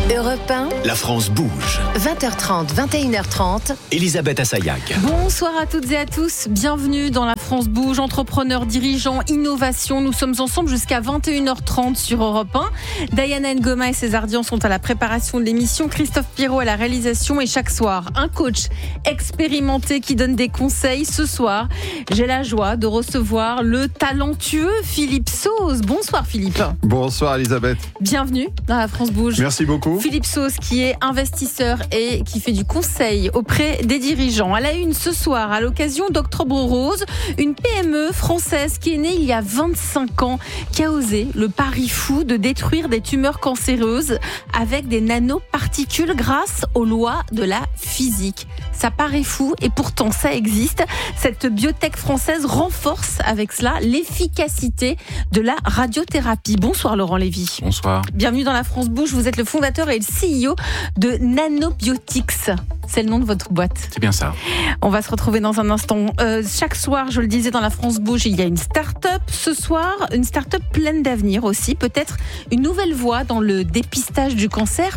Europe 1, La France bouge. 20h30, 21h30. Elisabeth Assayag. Bonsoir à toutes et à tous, bienvenue dans La France bouge, entrepreneurs, dirigeants, innovation. Nous sommes ensemble jusqu'à 21h30 sur Europe 1. Diana Ngoma et César Dian sont à la préparation de l'émission, Christophe Pirot à la réalisation et chaque soir, un coach expérimenté qui donne des conseils. Ce soir, j'ai la joie de recevoir le talentueux Philippe Sauze. Bonsoir Philippe. Bonsoir Elisabeth. Bienvenue dans La France bouge. Merci beaucoup. Philippe Sauze qui est investisseur et qui fait du conseil auprès des dirigeants. À la une ce soir, à l'occasion d'Octobre Rose, une PME française qui est née il y a 25 ans, qui a osé le pari fou de détruire des tumeurs cancéreuses avec des nanoparticules grâce aux lois de la physique. Ça paraît fou et pourtant ça existe. Cette biotech française renforce avec cela l'efficacité de la radiothérapie. Bonsoir Laurent Lévy. Bonsoir. Bienvenue dans La France bouge. Vous êtes le fondateur et le CEO de Nanobiotics. C'est le nom de votre boîte. C'est bien ça. On va se retrouver dans un instant. Chaque soir, je le disais, dans La France bouge, il y a une start-up. Ce soir, une start-up pleine d'avenir aussi. Peut-être une nouvelle voie dans le dépistage du cancer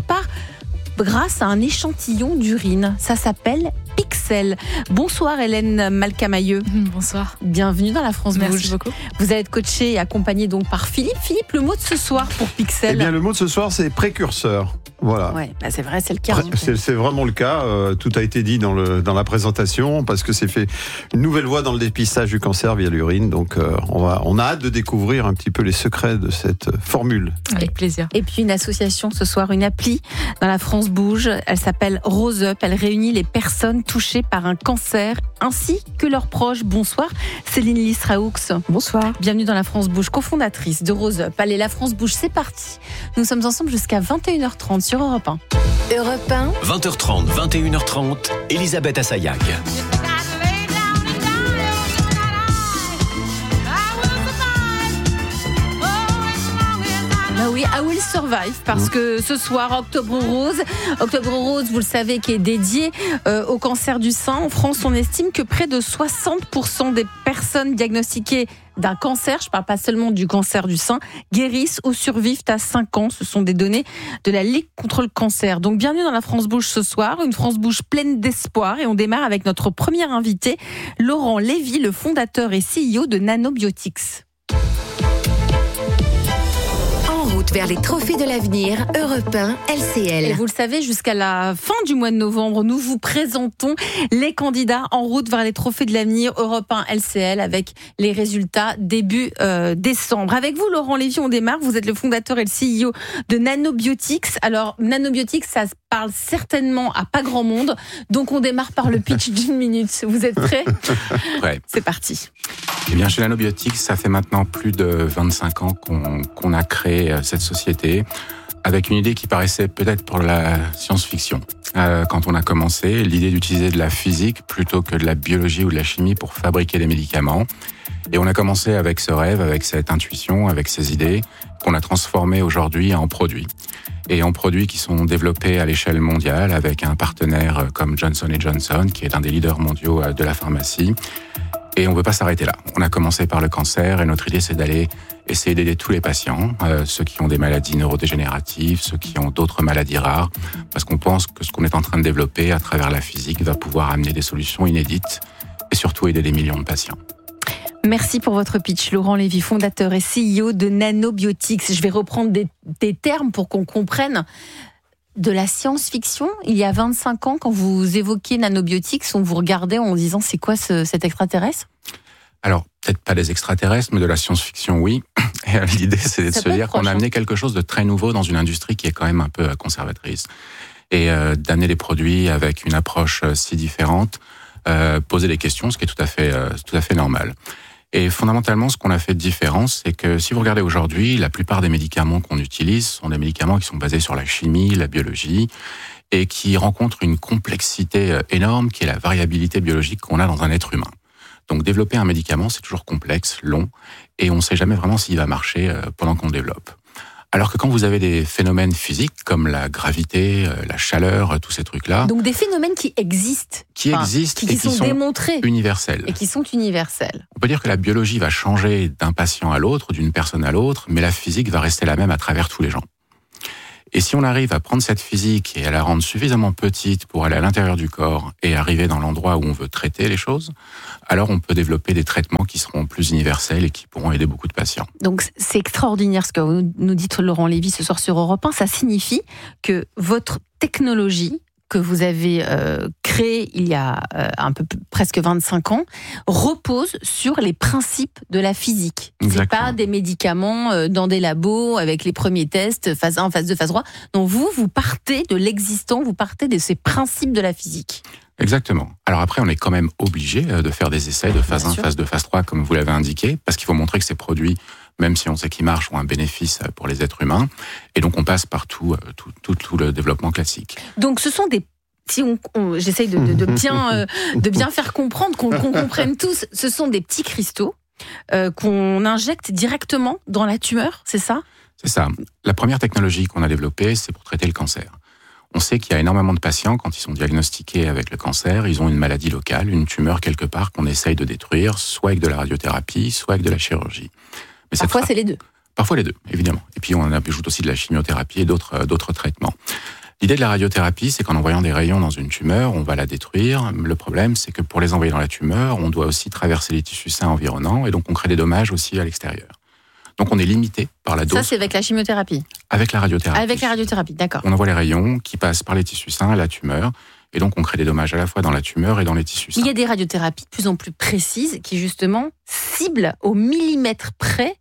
grâce à un échantillon d'urine. Ça s'appelle Pixel. Bonsoir Hélène Malcamailleux. Bonsoir. Bienvenue dans La France bouge. Merci beaucoup. Vous allez être coaché et accompagné donc par Philippe. Philippe, le mot de ce soir pour Pixel. Eh bien, le mot de ce soir, c'est précurseur. Voilà. Ouais, c'est vrai, c'est le cas. C'est vraiment le cas. Tout a été dit dans la présentation parce que c'est fait une nouvelle voie dans le dépistage du cancer via l'urine. Donc, on a hâte de découvrir un petit peu les secrets de cette formule. Avec plaisir. Et puis une association ce soir, une appli dans La France bouge. Elle s'appelle Rose Up. Elle réunit les personnes touchées par un cancer ainsi que leurs proches. Bonsoir Céline Lisraoux. Bonsoir. Bienvenue dans La France bouge, cofondatrice de Rose Up. Allez, La France bouge, c'est parti. Nous sommes ensemble jusqu'à 21h30 sur Europe 1. Europe 1, 20h30, 21h30. Elisabeth Assayag. Ah oui, I Will Survive, parce que ce soir, Octobre Rose, vous le savez, qui est dédié au cancer du sein. En France, on estime que près de 60% des personnes diagnostiquées d'un cancer, je ne parle pas seulement du cancer du sein, guérissent ou survivent à 5 ans. Ce sont des données de la Ligue contre le cancer. Donc bienvenue dans La France bouge ce soir, une France bouge pleine d'espoir. Et on démarre avec notre premier invité, Laurent Lévy, le fondateur et CEO de Nanobiotics. vers les trophées de l'avenir, Europe 1, LCL. Et vous le savez, jusqu'à la fin du mois de novembre, nous vous présentons les candidats en route vers les trophées de l'avenir, Europe 1, LCL, avec les résultats début décembre. Avec vous, Laurent Lévy, on démarre. Vous êtes le fondateur et le CEO de Nanobiotics. Alors, Nanobiotics, ça se parle certainement à pas grand monde. Donc, on démarre par le pitch d'une minute. Vous êtes prêts ? Ouais. C'est parti. Eh bien, chez Nanobiotics, ça fait maintenant plus de 25 ans qu'on a créé cette société avec une idée qui paraissait peut-être pour la science-fiction. Quand on a commencé, l'idée d'utiliser de la physique plutôt que de la biologie ou de la chimie pour fabriquer des médicaments. Et on a commencé avec ce rêve, avec cette intuition, avec ces idées qu'on a transformées aujourd'hui en produits. Et en produits qui sont développés à l'échelle mondiale avec un partenaire comme Johnson & Johnson, qui est un des leaders mondiaux de la pharmacie. Et on ne veut pas s'arrêter là. On a commencé par le cancer et notre idée, c'est d'aller essayer d'aider tous les patients, ceux qui ont des maladies neurodégénératives, ceux qui ont d'autres maladies rares, parce qu'on pense que ce qu'on est en train de développer à travers la physique va pouvoir amener des solutions inédites et surtout aider des millions de patients. Merci pour votre pitch, Laurent Lévy, fondateur et CEO de Nanobiotics. Je vais reprendre des termes pour qu'on comprenne. De la science-fiction, il y a 25 ans, quand vous évoquiez Nanobiotics, on vous regardait en disant c'est quoi cet extraterrestre ? Alors, peut-être pas des extraterrestres, mais de la science-fiction, oui. Et l'idée, c'est de se dire qu'on a amené quelque chose de très nouveau dans une industrie qui est quand même un peu conservatrice. Et d'amener des produits avec une approche si différente, poser des questions, ce qui est tout à fait normal. Et fondamentalement, ce qu'on a fait de différent, c'est que si vous regardez aujourd'hui, la plupart des médicaments qu'on utilise sont des médicaments qui sont basés sur la chimie, la biologie, et qui rencontrent une complexité énorme qui est la variabilité biologique qu'on a dans un être humain. Donc développer un médicament, c'est toujours complexe, long, et on ne sait jamais vraiment s'il va marcher pendant qu'on le développe. Alors que quand vous avez des phénomènes physiques comme la gravité, la chaleur, tous ces trucs-là... Donc des phénomènes qui existent. Qui sont démontrés. Universels. Et qui sont universels. On peut dire que la biologie va changer d'un patient à l'autre, d'une personne à l'autre, mais la physique va rester la même à travers tous les gens. Et si on arrive à prendre cette physique et à la rendre suffisamment petite pour aller à l'intérieur du corps et arriver dans l'endroit où on veut traiter les choses, alors on peut développer des traitements qui seront plus universels et qui pourront aider beaucoup de patients. Donc c'est extraordinaire ce que vous nous dites, Laurent Lévy, ce soir sur Europe 1. Ça signifie que votre technologie que vous avez créée il y a presque 25 ans repose sur les principes de la physique. C'est pas des médicaments dans des labos avec les premiers tests, phase 1, phase 2, phase 3. Donc vous partez de l'existant, vous partez de ces principes de la physique. Exactement. Alors après, on est quand même obligé de faire des essais de phase 1, phase 2, phase 3, comme vous l'avez indiqué, parce qu'il faut montrer que ces produits, même si on sait qu'ils marchent, ont un bénéfice pour les êtres humains. Et donc, on passe par tout le développement classique. Donc, ce sont des... Si j'essaye de bien faire comprendre, qu'on comprenne tous, ce sont des petits cristaux qu'on injecte directement dans la tumeur, c'est ça ? C'est ça. La première technologie qu'on a développée, c'est pour traiter le cancer. On sait qu'il y a énormément de patients, quand ils sont diagnostiqués avec le cancer, ils ont une maladie locale, une tumeur quelque part qu'on essaye de détruire, soit avec de la radiothérapie, soit avec de la chirurgie. Mais parfois, c'est les deux. Parfois les deux, évidemment. Et puis, on ajoute aussi de la chimiothérapie et d'autres traitements. L'idée de la radiothérapie, c'est qu'en envoyant des rayons dans une tumeur, on va la détruire. Le problème, c'est que pour les envoyer dans la tumeur, on doit aussi traverser les tissus sains environnants, et donc on crée des dommages aussi à l'extérieur. Donc on est limité par la dose. Ça, c'est avec la chimiothérapie. Avec la radiothérapie. Avec la radiothérapie, d'accord. On envoie les rayons qui passent par les tissus sains à la tumeur. Et donc, on crée des dommages à la fois dans la tumeur et dans les tissus sains. Il y a des radiothérapies de plus en plus précises qui, justement, ciblent au millimètre près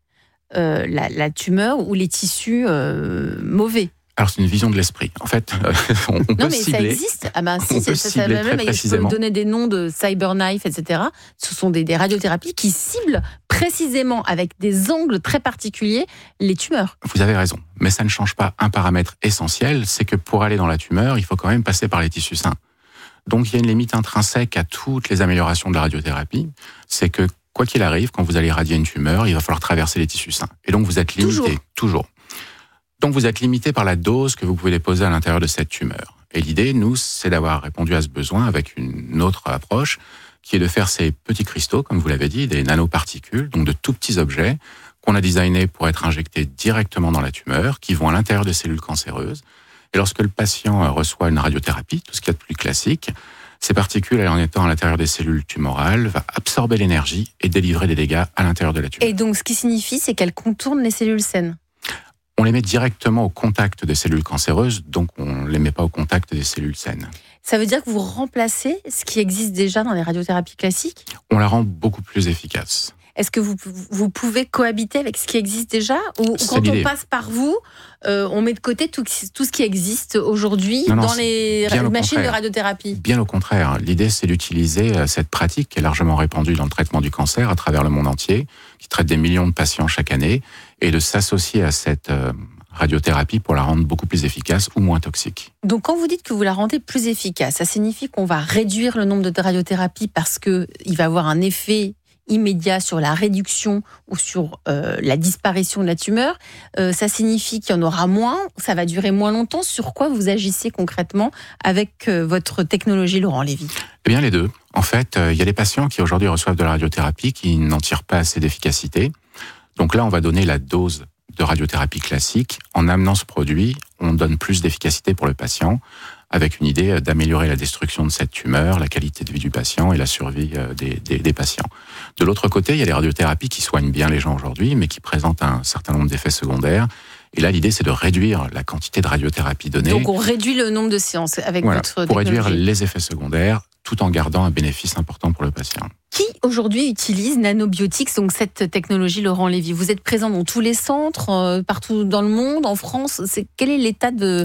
la tumeur ou les tissus mauvais. Alors, c'est une vision de l'esprit. En fait, on peut cibler. Ça existe. Ah ben si, on peut cibler très précisément. Je peux me donner des noms de cyberknife, etc. Ce sont des radiothérapies qui ciblent précisément, avec des angles très particuliers, les tumeurs. Vous avez raison. Mais ça ne change pas un paramètre essentiel, c'est que pour aller dans la tumeur, il faut quand même passer par les tissus sains. Donc, il y a une limite intrinsèque à toutes les améliorations de la radiothérapie. C'est que, quoi qu'il arrive, quand vous allez irradier une tumeur, il va falloir traverser les tissus sains. Et donc, vous êtes limité. Toujours. Donc, vous êtes limité par la dose que vous pouvez déposer à l'intérieur de cette tumeur. Et l'idée, nous, c'est d'avoir répondu à ce besoin avec une autre approche, qui est de faire ces petits cristaux, comme vous l'avez dit, des nanoparticules, donc de tout petits objets, qu'on a designés pour être injectés directement dans la tumeur, qui vont à l'intérieur des cellules cancéreuses. Et lorsque le patient reçoit une radiothérapie, tout ce qu'il y a de plus classique, ces particules, en étant à l'intérieur des cellules tumorales, va absorber l'énergie et délivrer des dégâts à l'intérieur de la tumeur. Et donc, ce qui signifie, c'est qu'elles contournent les cellules saines. On les met directement au contact des cellules cancéreuses, donc on ne les met pas au contact des cellules saines. Ça veut dire que vous remplacez ce qui existe déjà dans les radiothérapies classiques ? On la rend beaucoup plus efficace. Est-ce que vous pouvez cohabiter avec ce qui existe déjà ? Ou quand on passe par vous, on met de côté tout ce qui existe aujourd'hui dans les machines de radiothérapie ? Bien au contraire. L'idée, c'est d'utiliser cette pratique qui est largement répandue dans le traitement du cancer à travers le monde entier, qui traite des millions de patients chaque année, et de s'associer à cette radiothérapie pour la rendre beaucoup plus efficace ou moins toxique. Donc quand vous dites que vous la rendez plus efficace, ça signifie qu'on va réduire le nombre de radiothérapies parce qu'il va avoir un effet immédiat sur la réduction ou sur la disparition de la tumeur. Ça signifie qu'il y en aura moins, ça va durer moins longtemps. Sur quoi vous agissez concrètement avec votre technologie, Laurent Lévy ? Eh bien, les deux. En fait, il y a des patients qui aujourd'hui reçoivent de la radiothérapie qui n'en tirent pas assez d'efficacité. Donc là, on va donner la dose de radiothérapie classique. En amenant ce produit, on donne plus d'efficacité pour le patient, avec une idée d'améliorer la destruction de cette tumeur, la qualité de vie du patient et la survie des patients. De l'autre côté, il y a des radiothérapies qui soignent bien les gens aujourd'hui, mais qui présentent un certain nombre d'effets secondaires. Et là, l'idée, c'est de réduire la quantité de radiothérapie donnée. Donc, on réduit le nombre de séances avec votre technologie. Pour réduire les effets secondaires, tout en gardant un bénéfice important pour le patient. Qui aujourd'hui utilise Nanobiotics, donc cette technologie, Laurent Lévy ? Vous êtes présent dans tous les centres, partout dans le monde, en France. Quel est l'état de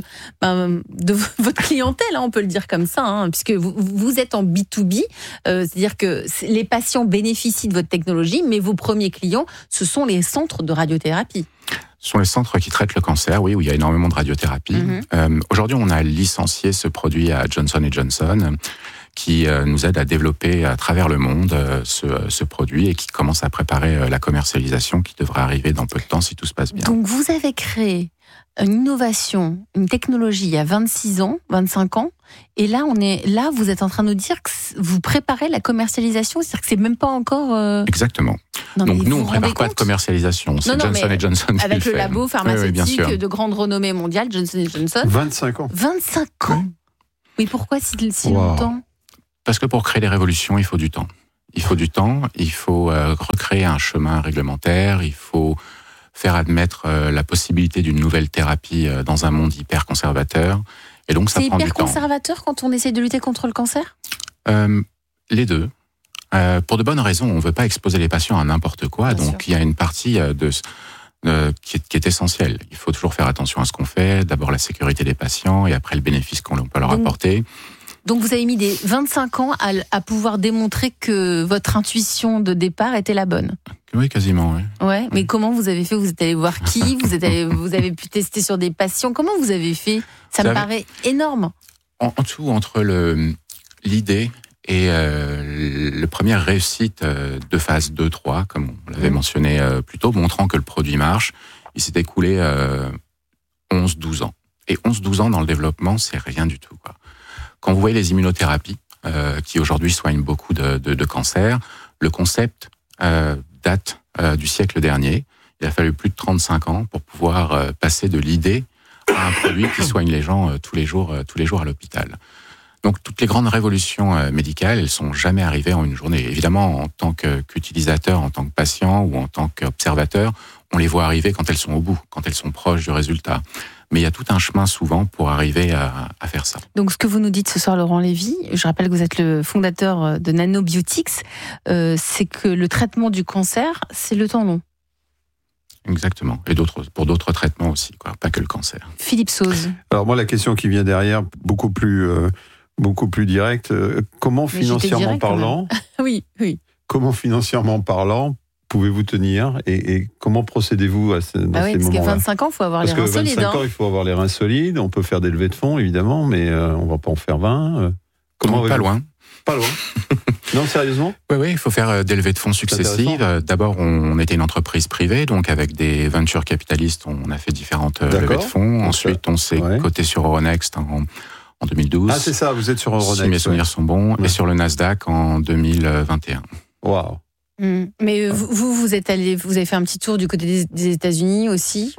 votre clientèle, on peut le dire comme ça, puisque vous êtes en B2B, c'est-à-dire que les patients bénéficient de votre technologie, mais vos premiers clients, ce sont les centres de radiothérapie. Ce sont les centres qui traitent le cancer, oui, où il y a énormément de radiothérapie. Aujourd'hui, on a licencié ce produit à Johnson & Johnson, qui nous aide à développer à travers le monde ce produit et qui commence à préparer la commercialisation qui devrait arriver dans peu de temps si tout se passe bien. Donc vous avez créé une innovation, une technologie il y a 26 ans, 25 ans, et là, vous êtes en train de nous dire que vous préparez la commercialisation, c'est-à-dire que c'est même pas encore... Exactement. Non, Donc nous, vous on ne prépare pas de commercialisation, c'est Johnson & Johnson qui avec le le fait. labo pharmaceutique bien sûr. de grande renommée mondiale, Johnson & Johnson. 25 ans. 25 ans. Oui, pourquoi si Wow. longtemps? Parce que pour créer des révolutions, il faut du temps. Il faut recréer un chemin réglementaire, il faut faire admettre la possibilité d'une nouvelle thérapie dans un monde hyper conservateur. Et donc ça C'est prend du hyper temps. conservateur quand on essaie de lutter contre le cancer? Les deux. Pour de bonnes raisons, on ne veut pas exposer les patients à n'importe quoi, Bien donc sûr. il y a une partie qui est essentielle. Il faut toujours faire attention à ce qu'on fait, d'abord la sécurité des patients et après le bénéfice qu'on peut leur apporter. Donc vous avez mis des 25 ans à pouvoir démontrer que votre intuition de départ était la bonne. Oui, quasiment, oui. Ouais, mais comment vous avez fait? Vous êtes allé voir qui? Vous avez pu tester sur des patients? Comment vous avez fait? Ça me paraît énorme. En tout, entre l'idée et le première réussite de phase 2-3, comme on l'avait mentionné plus tôt, montrant que le produit marche, il s'est écoulé 11-12 ans. Et 11-12 ans dans le développement, c'est rien du tout, quoi. Quand vous voyez les immunothérapies, qui aujourd'hui soignent beaucoup de cancers, le concept date du siècle dernier. Il a fallu plus de 35 ans pour pouvoir passer de l'idée à un produit qui soigne les gens tous les jours à l'hôpital. Donc toutes les grandes révolutions médicales, elles sont jamais arrivées en une journée. Évidemment, en tant qu'utilisateur, en tant que patient ou en tant qu'observateur, on les voit arriver quand elles sont au bout, quand elles sont proches du résultat. Mais il y a tout un chemin souvent pour arriver à faire ça. Donc ce que vous nous dites ce soir, Laurent Lévy, je rappelle que vous êtes le fondateur de Nanobiotics, c'est que le traitement du cancer, c'est le temps long. Exactement. Et pour d'autres traitements aussi, quoi, pas que le cancer. Philippe Sauze. Alors moi, la question qui vient derrière, beaucoup plus directe, comment financièrement parlant, Oui. comment financièrement parlant, pouvez-vous tenir et comment procédez-vous dans ces Parce moments-là? que 25 ans, il faut avoir les reins solides. 25 ans, il faut avoir les reins solides. On peut faire des levées de fonds, évidemment, mais on ne va pas en faire 20. Pas loin. Pas loin. Non, sérieusement? Oui, il faut faire des levées de fonds successives. D'abord, on était une entreprise privée, donc avec des venture capitalistes, on a fait différentes levées de fonds. Ensuite, on s'est coté sur Euronext en 2012. Ah, c'est ça, vous êtes sur Euronext. Si mes souvenirs sont bons. Et sur le Nasdaq en 2021. Waouh. Mais vous avez fait un petit tour du côté des États-Unis aussi,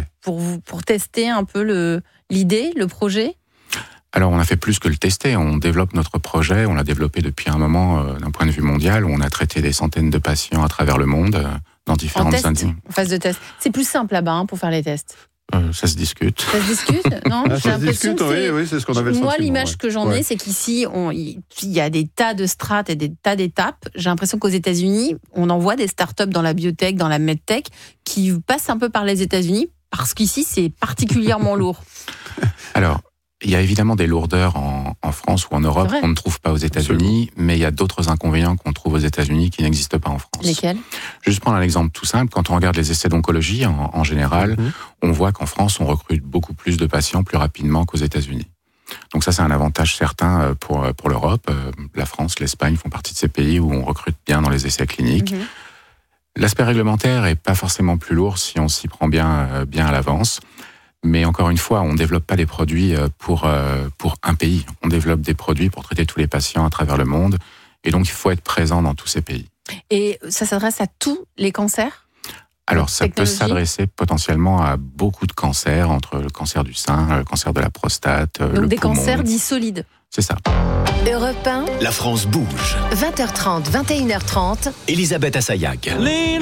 pour tester un peu l'idée, le projet. Alors, on a fait plus que le tester. On développe notre projet. On l'a développé depuis un moment d'un point de vue mondial. On a traité des centaines de patients à travers le monde dans différentes en phase de test. C'est plus simple là-bas pour faire les tests. Ça se discute. Ça se discute, non? Ça se discute, oui, c'est ce qu'on avait le sentiment. Moi, l'image que j'en ai, c'est qu'ici, il y a des tas de strates et des tas d'étapes. J'ai l'impression qu'aux États-Unis, on envoie des startups dans la biotech, dans la medtech, qui passent un peu par les États-Unis, parce qu'ici, c'est particulièrement lourd. Alors, il y a évidemment des lourdeurs en France ou en Europe qu'on ne trouve pas aux États-Unis, mais il y a d'autres inconvénients qu'on trouve aux États-Unis qui n'existent pas en France. Lesquels? Juste prendre un exemple tout simple. Quand on regarde les essais d'oncologie en général, on voit qu'en France, on recrute beaucoup plus de patients plus rapidement qu'aux États-Unis. Donc ça, c'est un avantage certain pour l'Europe. La France, l'Espagne font partie de ces pays où on recrute bien dans les essais cliniques. L'aspect réglementaire est pas forcément plus lourd si on s'y prend bien à l'avance. Mais encore une fois, on ne développe pas des produits pour un pays. On développe des produits pour traiter tous les patients à travers le monde. Et donc, il faut être présent dans tous ces pays. Et ça s'adresse à tous les cancers? Alors, ça peut s'adresser potentiellement à beaucoup de cancers, entre le cancer du sein, le cancer de la prostate, donc le des poumon. Cancers dits solides. C'est ça. Europe 1, La France bouge. 20h30, 21h30. Elisabeth Assayag.